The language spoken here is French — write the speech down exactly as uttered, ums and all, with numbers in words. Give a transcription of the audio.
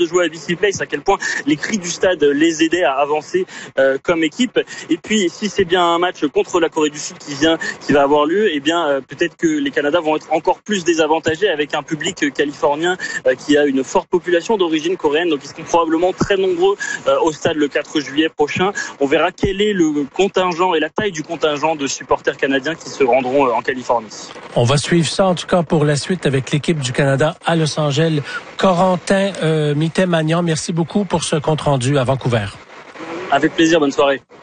de jouer à Bisley Place, à quel point les cris du stade les aidaient à avancer euh, comme équipe. Et puis, si c'est bien un match contre la Corée du Sud qui vient, qui va avoir lieu, eh bien, euh, peut-être que les Canadiens vont être encore plus désavantagés avec un public californien euh, qui a une forte population d'origine coréenne. Donc, ils seront probablement très nombreux euh, au stade le quatre juillet prochain. On verra quel est le contingent et la taille du contingent de supporters canadiens qui se rendront euh, en Californie. On va suivre ça, en tout cas, pour la suite avec l'équipe du Canada à Los Angeles. Corentin euh, Mittet-Magnan, merci beaucoup pour ce compte rendu à Vancouver. Avec plaisir, bonne soirée.